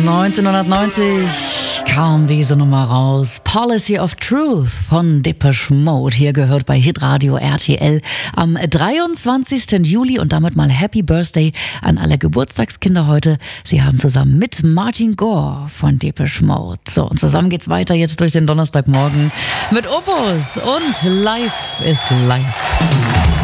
1990 kam diese Nummer raus. Policy of Truth von Depeche Mode. Hier gehört bei Hitradio RTL am 23. Juli und damit mal Happy Birthday an alle Geburtstagskinder heute. Sie haben zusammen mit Martin Gore von Depeche Mode. So, und zusammen geht's weiter jetzt durch den Donnerstagmorgen mit Opus und Life is Life.